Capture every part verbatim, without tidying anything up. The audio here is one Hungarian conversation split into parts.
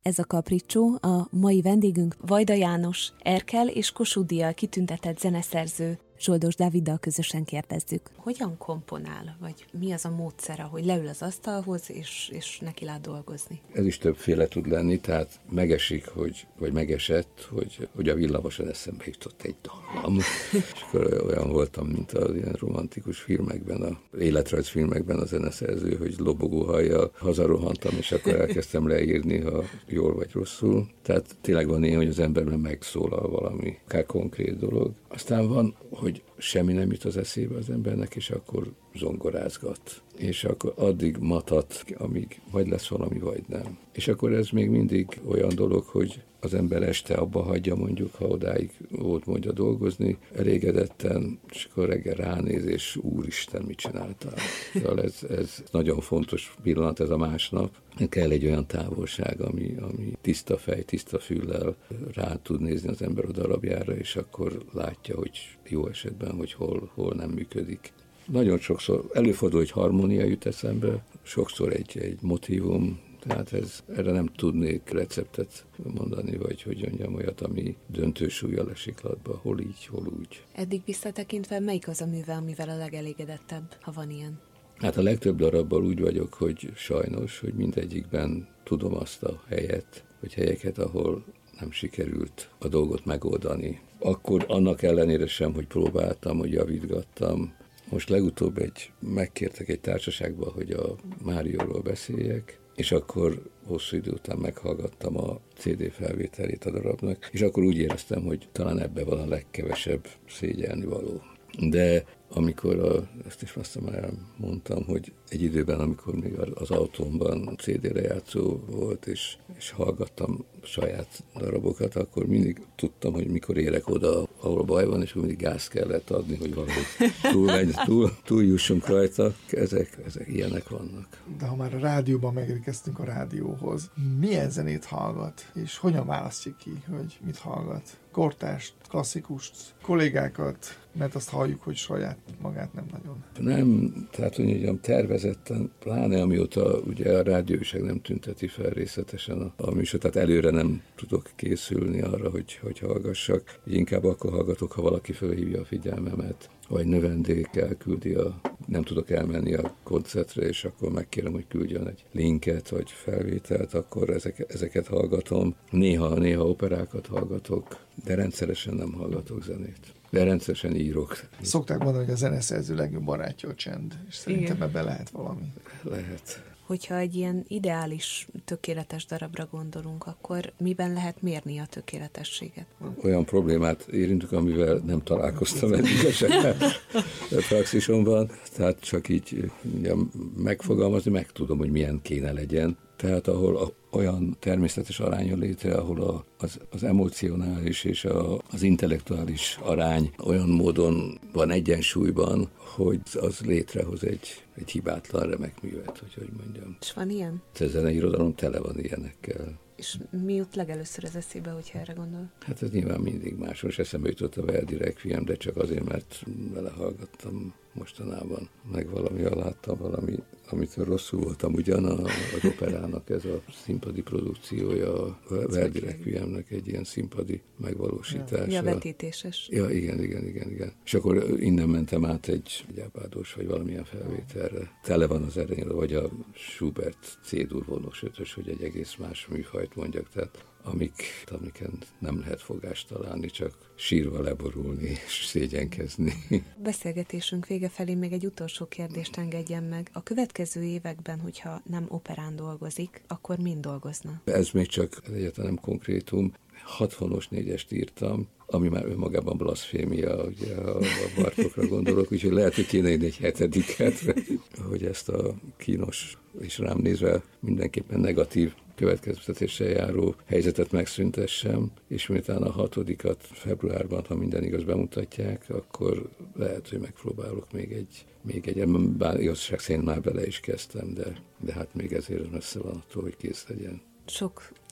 Ez a Kapricsó, a mai vendégünk Vajda János, Erkel és Kossuth díjjal kitüntetett zeneszerző. Zsoldos Dáviddal közösen kérdezzük. Hogyan komponál, vagy mi az a módszere, hogy leül az asztalhoz, és, és neki lát dolgozni? Ez is többféle tud lenni, tehát megesik, hogy, vagy megesett, hogy, hogy a villamoson eszembe jutott egy dallam. És akkor olyan voltam, mint az ilyen romantikus filmekben, a életrajzfilmekben a zeneszerző, hogy lobogó hajjal hazarohantam, és akkor elkezdtem leírni, ha jól vagy rosszul. Tehát tényleg van ilyen, hogy az emberben megszólal valami, akár konkrét dolog. Aztán van, hogy semmi nem jut az eszébe az embernek, és akkor zongorázgat. És akkor addig matat, amíg vagy lesz valami, vagy nem. És akkor ez még mindig olyan dolog, hogy az ember este abba hagyja, mondjuk, ha odáig volt mondja dolgozni, elégedetten, és akkor reggel ránéz, és úristen, mit csináltál. Szóval ez, ez nagyon fontos pillanat, ez a másnap. Kell egy olyan távolság, ami, ami tiszta fej, tiszta füllel rá tud nézni az ember a darabjára, és akkor látja, hogy jó esetben, hogy hol, hol nem működik. Nagyon sokszor előfordul, hogy harmónia jut eszembe, sokszor egy, egy motívum, tehát ez, erre nem tudnék receptet mondani, vagy hogy mondjam, olyat, ami döntő súllyal a siklatba, hol így, hol úgy. Eddig visszatekintve melyik az a műve, amivel a legelégedettebb, ha van ilyen? Hát a legtöbb darabbal úgy vagyok, hogy sajnos, hogy mindegyikben tudom azt a helyet, vagy helyeket, ahol nem sikerült a dolgot megoldani. Akkor annak ellenére sem, hogy próbáltam, hogy javítgattam. Most legutóbb egy, megkértek egy társaságba, hogy a Márióról beszéljek, és akkor hosszú idő után meghallgattam a cé dé felvételét a darabnak, és akkor úgy éreztem, hogy talán ebbe van a legkevesebb szégyelni való. De amikor, a, ezt is azt elmondtam, hogy egy időben, amikor még az autómban cé dé lejátszó volt, és, és hallgattam saját darabokat, akkor mindig tudtam, hogy mikor érek oda, ahol baj van, és mindig gáz kellett adni, hogy valahogy túl, túl, túljussunk rajta. Ezek, ezek ilyenek vannak. De ha már a rádióban megérkeztünk a rádióhoz, milyen zenét hallgat, és hogyan választja ki, hogy mit hallgat? Kortást, klasszikust, kollégákat, mert azt halljuk, hogy saját magát nem nagyon. Nem, tehát hogy mondjam, tervezetten, pláne amióta ugye a rádióság nem tünteti fel részletesen a, a műsor, tehát előre nem tudok készülni arra, hogy, hogy hallgassak. Inkább akkor hallgatok, ha valaki felhívja a figyelmemet, vagy növendék elküldi a, nem tudok elmenni a koncertre, és akkor megkérem, hogy küldjön egy linket, vagy felvételt, akkor ezek, ezeket hallgatom. Néha, néha operákat hallgatok, de rendszeresen nem hallgatok zenét. De rendszeresen írok. Szokták mondani, hogy a zeneszerző legjobb barátja a csend, és szerintem ebben lehet valami. Lehet. Hogyha egy ilyen ideális, tökéletes darabra gondolunk, akkor miben lehet mérni a tökéletességet? Olyan problémát érintünk, amivel nem találkoztam eddig esetben a praxisomban, tehát csak így ugye, megfogalmazni, meg tudom, hogy milyen kéne legyen. Tehát ahol a, olyan természetes arány jön létre, ahol a, az, az emocionális és a, az intellektuális arány olyan módon van egyensúlyban, hogy az létrehoz egy, egy hibátlan remek művet, hogy hogy mondjam. És van ilyen? A zeneirodalom tele van ilyenekkel. És mi jut legelőször az eszébe, hogyha erre gondol? Hát ez nyilván mindig más. Most eszembe jutott a Verdi Requiem, de csak azért, mert vele hallgattam mostanában. Meg valami, láttam valami, amitől rosszul voltam ugyan, az operának ez a színpadi produkciója, a Verdi Requiemnek egy ilyen színpadi megvalósítása. Ja, vetítéses. Ja, igen, igen, igen, igen. És akkor innen mentem át egy gyápádos, vagy valamilyen felvételre. Tele van az erényről, vagy a Schubert C-dur vonós ötös, hogy egy egész más műfajt mondjak, tehát amik, amiken nem lehet fogást találni, csak sírva leborulni és szégyenkezni. Beszélgetésünk vége felé még egy utolsó kérdést engedjen meg. A következő években, hogyha nem operán dolgozik, akkor mind dolgozna? Ez még csak egyáltalán nem konkrétum. hatvanos négyest írtam, ami már önmagában blaszfémia, ugye a, a Bartókra gondolok, úgyhogy lehet, hogy kéne egy hetediket, hogy ezt a kínos és rám nézve mindenképpen negatív következtetéssel járó helyzetet megszüntessem, és miután a hatodikat februárban, ha minden igaz, bemutatják, akkor lehet, hogy megpróbálok még egy, még egy, bár igazság szerint már bele is kezdtem, de, de hát még ezért messze van attól, hogy kész legyen. Sok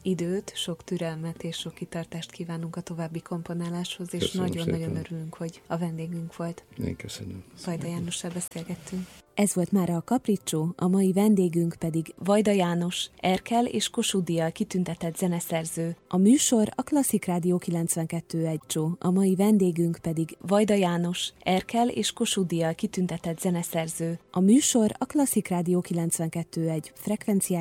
időt, sok türelmet és sok kitartást kívánunk a további komponáláshoz, és nagyon-nagyon örülünk, hogy a vendégünk volt. Én köszönöm. Vajda Jánossal beszélgettünk. Ez volt mára a Capriccio, a mai vendégünk pedig Vajda János, Erkel és Kossuth díjjal kitüntetett zeneszerző. A műsor a Klasszik Rádió kilencvenkettő egy Show, a mai vendégünk pedig Vajda János, Erkel és Kossuth díjjal kitüntetett zeneszerző. A műsor a Klasszik Rádió kilencvenkettő egy frekvenciáján